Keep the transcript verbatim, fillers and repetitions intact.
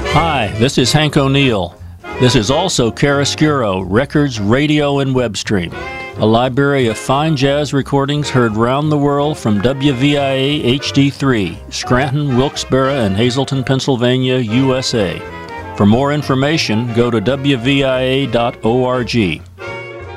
Hi, this is Hank O'Neill. This is also Chiaroscuro, Records, Radio, and Web Stream, a library of fine jazz recordings heard round the world from W V I A H D three, Scranton, Wilkes-Barre, and Hazleton, Pennsylvania, U S A. For more information, go to W V I A dot org.